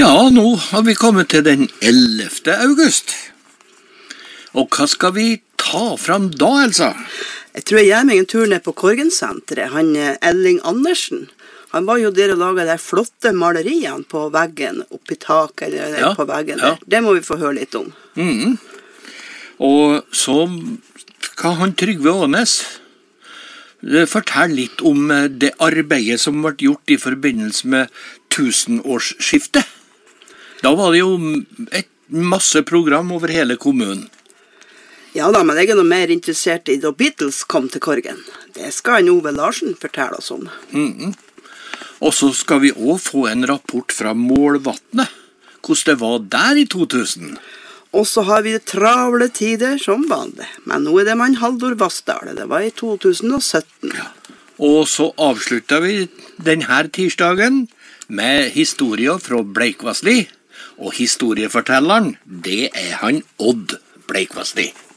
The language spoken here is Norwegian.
Ja, nå har vi kommet til den 11. august. Og hva skal vi ta fram da, Elsa? Jeg tror jeg gjør meg en tur ned på Korgensenteret. Han Elling Andersen, han var jo der og laget de flotte maleriene på veggen, oppi taket eller på veggen der. Det må vi få høre litt om. Og så kan han Trygve Ånes fortelle litt om det arbeidet som ble gjort i forbindelse med tusenårsskiftet. Da var det jo et masse program over hele kommunen. Ja da, men jeg noe mer interessert i da Beatles kom til Korgen. Det skal Ove Larsen fortelle oss om. Og så skal vi også få en rapport fra Målvatnet, hvordan det var der i 2000. Og så har vi travle tider som vanlig. Men nå det man Haldor Vassdal. Det var i 2017. Og så avsluttet vi denne tirsdagen med historier fra Bleikvassli. Og historiefortelleren, det han Odd Bleikvassli.